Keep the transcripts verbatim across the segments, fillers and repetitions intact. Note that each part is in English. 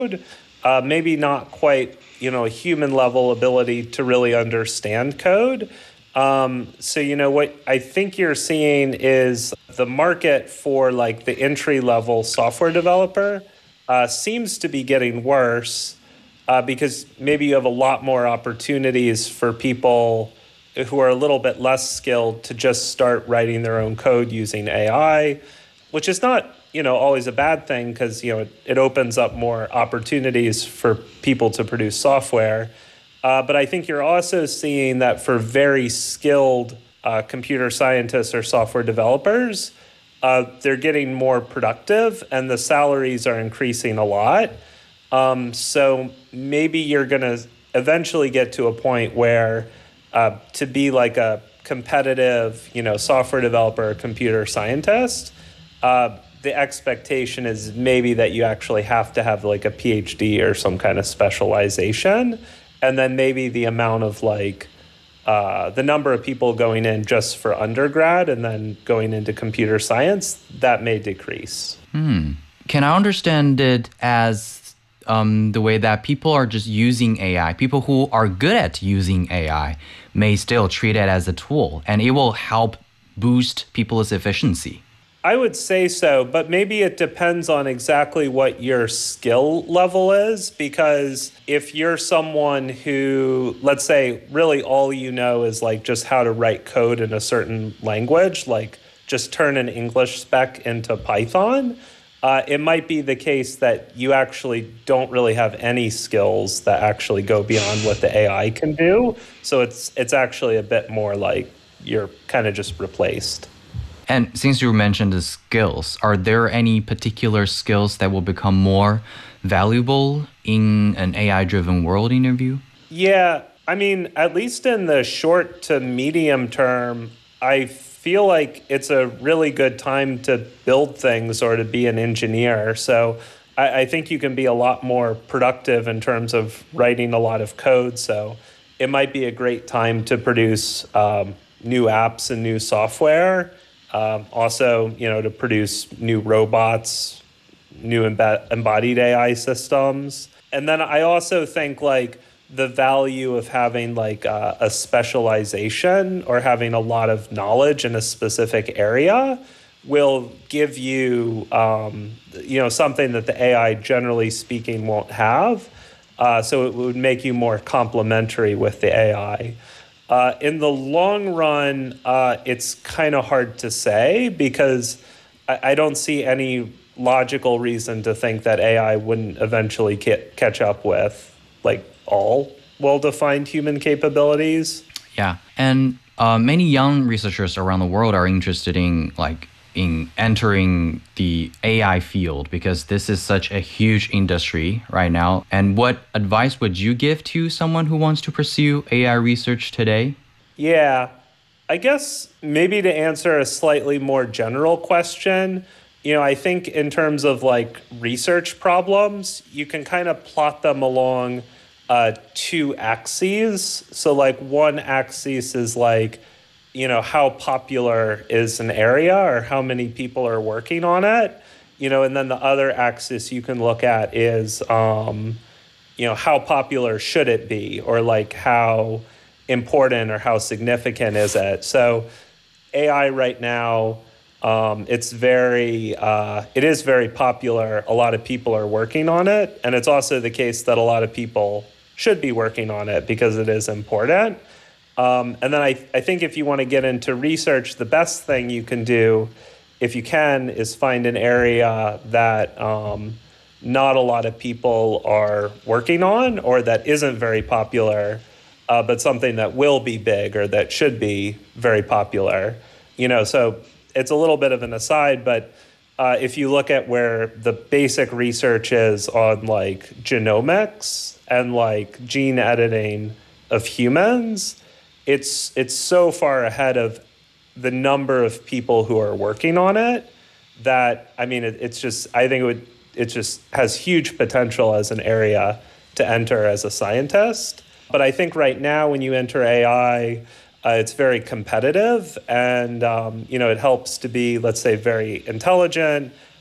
uh, maybe not quite, you know, a human level ability to really understand code. Um, so, you know, what I think you're seeing is the market for like the entry level software developer uh, seems to be getting worse uh, because maybe you have a lot more opportunities for people who are a little bit less skilled to just start writing their own code using A I, which is not, you know, always a bad thing because, you know, it, it opens up more opportunities for people to produce software. Uh, but I think you're also seeing that for very skilled uh, computer scientists or software developers, uh, they're getting more productive and the salaries are increasing a lot. Um, so maybe you're going to eventually get to a point where uh, to be like a competitive, you know, software developer or computer scientist, uh, the expectation is maybe that you actually have to have like a PhD or some kind of specialization. And then maybe the amount of like uh, the number of people going in just for undergrad and then going into computer science, that may decrease. Hmm. Can I understand it as um, the way that people are just using A I, people who are good at using A I may still treat it as a tool and it will help boost people's efficiency? I would say so, but maybe it depends on exactly what your skill level is, because if you're someone who, let's say, really all you know is like just how to write code in a certain language, like just turn an English spec into Python, uh, it might be the case that you actually don't really have any skills that actually go beyond what the A I can do. So it's it's actually a bit more like you're kind of just replaced. And since you mentioned the skills, are there any particular skills that will become more valuable in an A I-driven world in your view? Yeah, I mean, at least in the short to medium term, I feel like it's a really good time to build things or to be an engineer. So I, I think you can be a lot more productive in terms of writing a lot of code. So it might be a great time to produce um, new apps and new software. Um, also, you know, to produce new robots, new embe- embodied A I systems. And then I also think like the value of having like uh, a specialization or having a lot of knowledge in a specific area will give you, um, you know, something that the A I generally speaking won't have. Uh, so it would make you more complementary with the A I. Uh, in the long run, uh, it's kind of hard to say because I, I don't see any logical reason to think that A I wouldn't eventually get, catch up with like all well-defined human capabilities. Yeah, and uh, many young researchers around the world are interested in like in entering the A I field because this is such a huge industry right now. And what advice would you give to someone who wants to pursue A I research today? Yeah, I guess maybe to answer a slightly more general question, you know, I think in terms of like research problems, you can kind of plot them along uh, two axes. So like one axis is like, you know, how popular is an area or how many people are working on it, you know, and then the other axis you can look at is, um, you know, how popular should it be or like how important or how significant is it? So A I right now, um, it's very, uh, it is very popular. A lot of people are working on it. And it's also the case that a lot of people should be working on it because it is important. Um, and then I, I think if you want to get into research, the best thing you can do, if you can, is find an area that um, not a lot of people are working on or that isn't very popular, uh, but something that will be big or that should be very popular. You know, so it's a little bit of an aside, but uh, if you look at where the basic research is on like genomics and like gene editing of humans, it's it's so far ahead of the number of people who are working on it that, I mean, it, it's just, I think it would, it just has huge potential as an area to enter as a scientist. But I think right now when you enter A I, uh, it's very competitive and, um, you know, it helps to be, let's say, very intelligent,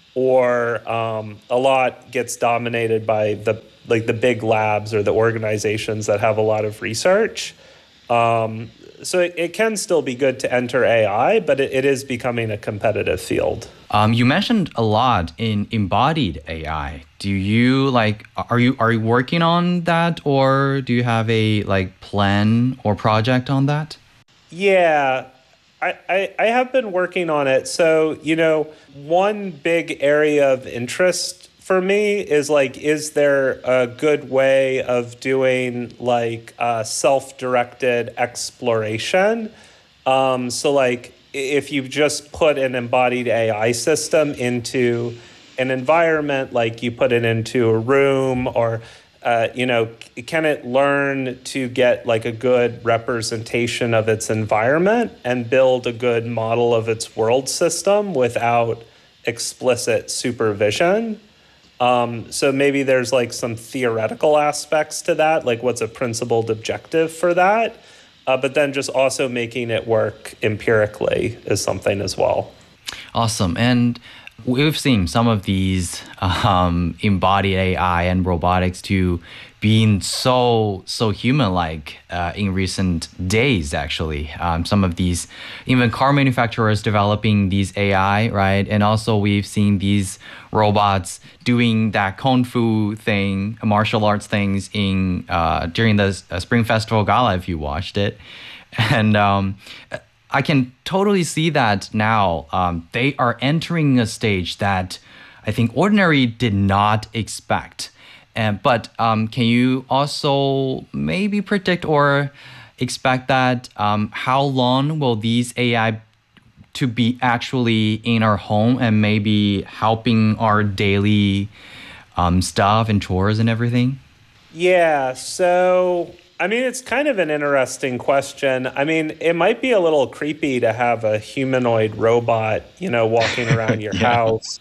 or um, a lot gets dominated by the like the big labs or the organizations that have a lot of research. Um, so it, it can still be good to enter A I, but it, it is becoming a competitive field. Um, you mentioned a lot in embodied A I. Do you like are you are you working on that, or do you have a like plan or project on that? Yeah, I, I, I have been working on it. So, you know, one big area of interest for me is like, is there a good way of doing like uh, self-directed exploration? Um, so like if you just put an embodied A I system into an environment, like you put it into a room or Uh, you know, can it learn to get like a good representation of its environment and build a good model of its world system without explicit supervision? Um, so maybe there's like some theoretical aspects to that, like what's a principled objective for that? Uh, but then just also making it work empirically is something as well. Awesome. And we've seen some of these um, embodied A I and robotics to being so so human-like uh, in recent days. Actually, um, some of these, even car manufacturers developing these A I, right? And also we've seen these robots doing that kung fu thing, martial arts things in uh, during the uh, Spring Festival Gala. If you watched it, and um, I can totally see that now. Um, they are entering a stage that I think ordinary did not expect. And, but um, can you also maybe predict or expect that um, how long will these A I to be actually in our home and maybe helping our daily um, stuff and chores and everything? Yeah, so I mean, it's kind of an interesting question. I mean, it might be a little creepy to have a humanoid robot, you know, walking around your yeah. house.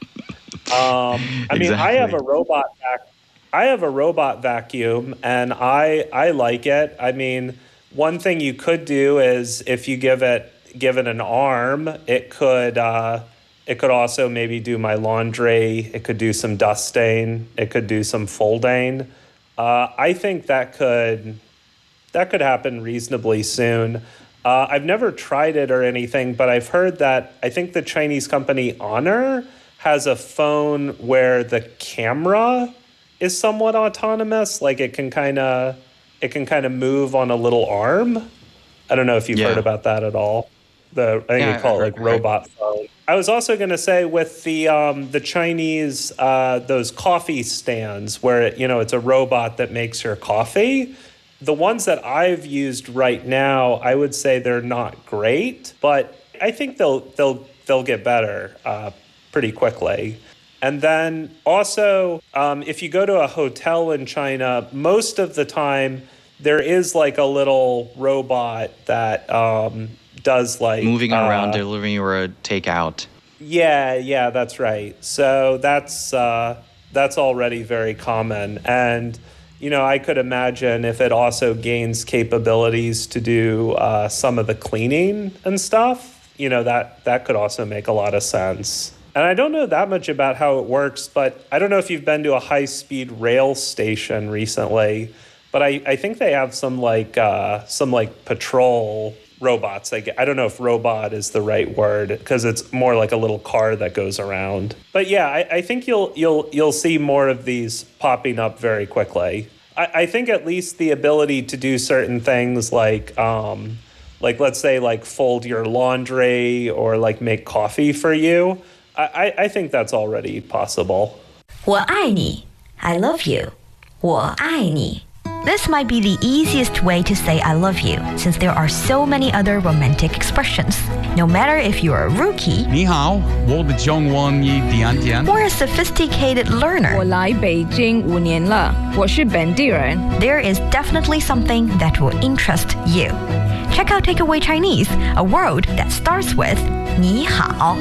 Um, I mean, exactly. I have a robot vac- I have a robot vacuum, and I I like it. I mean, one thing you could do is if you give it give it an arm, it could uh, it could also maybe do my laundry. It could do some dusting. It could do some folding. Uh, I think that could. That could happen reasonably soon. Uh, I've never tried it or anything, but I've heard that I think the Chinese company Honor has a phone where the camera is somewhat autonomous. Like it can kind of it can kind of move on a little arm. I don't know if you've yeah. heard about that at all. The I think yeah, they call it like right. robot phone. I was also going to say with the um, the Chinese uh, those coffee stands where it, you know it's a robot that makes your coffee. The ones that I've used right now, I would say they're not great, but I think they'll they'll they'll get better uh, pretty quickly. And then also, um, if you go to a hotel in China, most of the time there is like a little robot that um, does like moving uh, around, delivering or a takeout. Yeah, yeah, that's right. So that's uh, that's already very common. And you know, I could imagine if it also gains capabilities to do uh, some of the cleaning and stuff, you know, that, that could also make a lot of sense. And I don't know that much about how it works, but I don't know if you've been to a high-speed rail station recently, but I, I think they have some like uh, some like patrol robots. Like, I don't know if robot is the right word because it's more like a little car that goes around. But yeah, I, I think you'll you'll you'll see more of these popping up very quickly. I, I think at least the ability to do certain things like um, like let's say like fold your laundry or like make coffee for you. I, I think that's already possible. 我爱你, I love you. 我爱你. This might be the easiest way to say I love you, since there are so many other romantic expressions. No matter if you're a rookie 你好，我的中文一点点 or a sophisticated learner, 我来北京五年了，我是本地人 there is definitely something that will interest you. Check out Takeaway Chinese, a word that starts with 你好.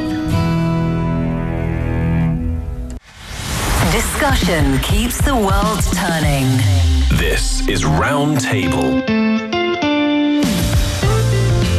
Discussion keeps the world turning. This is Roundtable.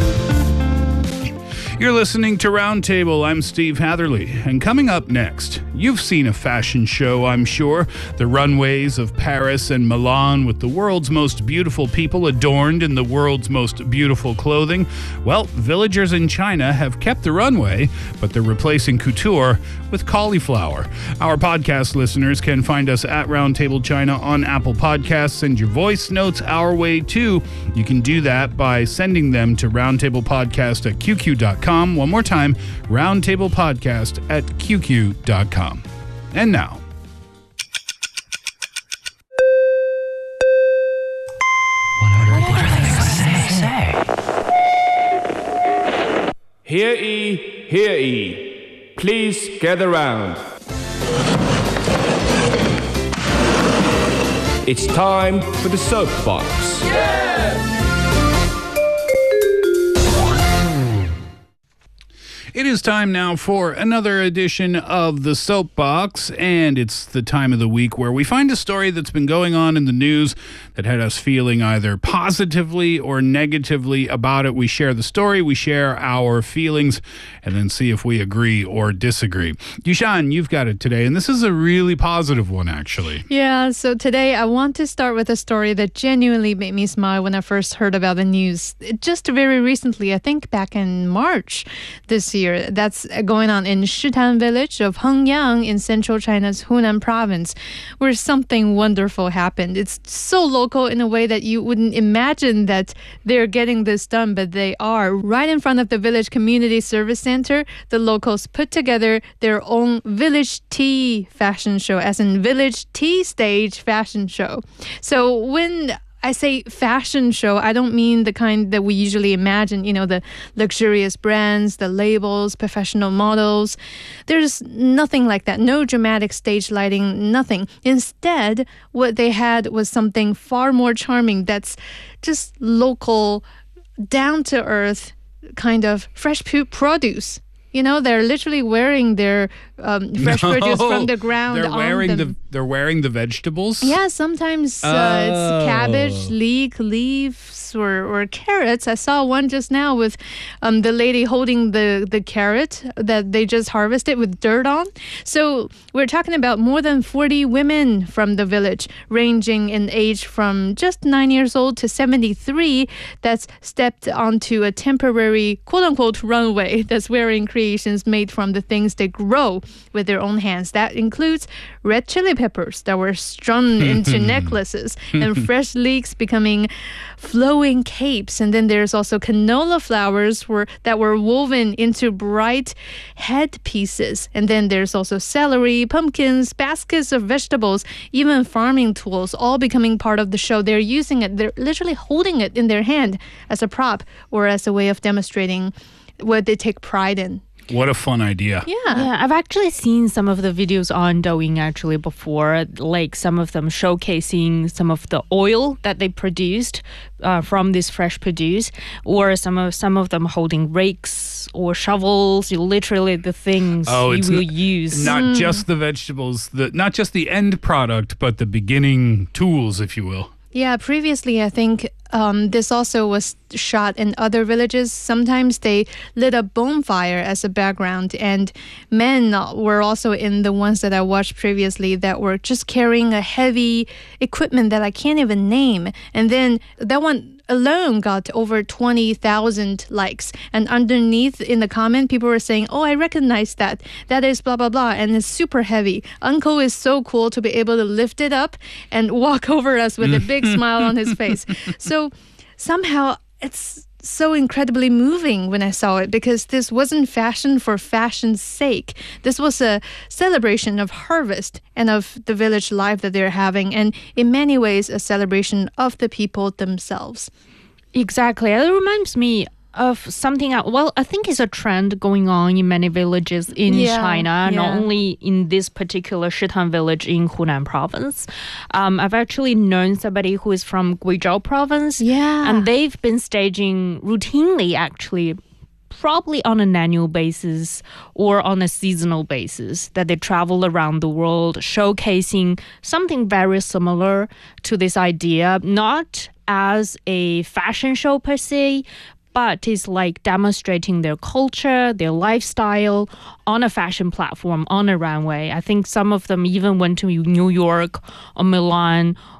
You're listening to Roundtable. I'm Steve Hatherley. And coming up next, You've seen a fashion show, I'm sure. The runways of Paris and Milan with the world's most beautiful people adorned in the world's most beautiful clothing. Well, villagers in China have kept the runway, but they're replacing couture with cauliflower. Our podcast listeners can find us at Roundtable China on Apple Podcasts. Send your voice notes our way too. You can do that by sending them to roundtablepodcast at q q dot com. One more time, roundtablepodcast at q q dot com. And now, What are, what are they going to say? Hear ye, hear ye. Please gather round. It's time for the soapbox. it is time now for another edition of The Soapbox, and it's the time of the week where we find a story that's been going on in the news that had us feeling either positively or negatively about it. We share the story, we share our feelings, and then see if we agree or disagree. Yushan, you've got it today, and this is a really positive one, actually. Yeah, so today I want to start with a story that genuinely made me smile when I first heard about the news. Just very recently, I think back in March this year, that's going on in Shitan village of Hengyang in central China's Hunan province, where something wonderful happened. It's so local in a way that you wouldn't imagine that they're getting this done, but they are. Right in front of the village community service center, the locals put together their own village tea fashion show, as in village tea stage fashion show. So when I say fashion show, I don't mean the kind that we usually imagine, you know, the luxurious brands, the labels, professional models. There's nothing like that. No dramatic stage lighting, nothing. Instead, what they had was something far more charming that's just local, down-to-earth kind of fresh produce. You know, they're literally wearing their um, fresh No, produce from the ground. They're on wearing them. the they're wearing the vegetables. Yeah, sometimes uh, Oh. it's cabbage, leek, leaves, or, or carrots. I saw one just now with um, the lady holding the, the carrot that they just harvested with dirt on. So we're talking about more than forty women from the village, ranging in age from just nine years old to seventy-three, that's stepped onto a temporary quote-unquote runway that's wearing creations made from the things they grow with their own hands. That includes red chili peppers that were strung into necklaces and fresh leeks becoming flowing capes. And then there's also canola flowers were, that were woven into bright headpieces. And then there's also celery, pumpkins, baskets of vegetables, even farming tools, all becoming part of the show. They're using it, they're literally holding it in their hand as a prop or as a way of demonstrating what they take pride in. What a fun idea. Yeah. Yeah, I've actually seen some of the videos on Douyin actually before, like some of them showcasing some of the oil that they produced uh, from this fresh produce, or some of some of them holding rakes or shovels, literally the things Oh, you it's will n- use. Not just the vegetables, the not just the end product, but the beginning tools, if you will. Yeah, previously I think um, this also was shot in other villages. Sometimes they lit a bonfire as a background, and men were also in the ones that I watched previously that were just carrying a heavy equipment that I can't even name. And then that one alone got over twenty thousand likes. And underneath in the comment, people were saying, oh, I recognize that. That is blah, blah, blah. And it's super heavy. Uncle is so cool to be able to lift it up and walk over us with a big smile on his face. So somehow it's so incredibly moving when I saw it, because this wasn't fashion for fashion's sake. This was a celebration of harvest and of the village life that they're having, and in many ways a celebration of the people themselves. Exactly. It reminds me of something else. Well, I think it's a trend going on in many villages in Yeah, China, yeah. not only in this particular Shitan village in Hunan province. Um, I've actually known somebody who is from Guizhou province, Yeah. and they've been staging routinely, actually, probably on an annual basis or on a seasonal basis, that they travel around the world showcasing something very similar to this idea, not as a fashion show per se, but it's like demonstrating their culture, their lifestyle on a fashion platform, on a runway. I think some of them even went to New York or Milan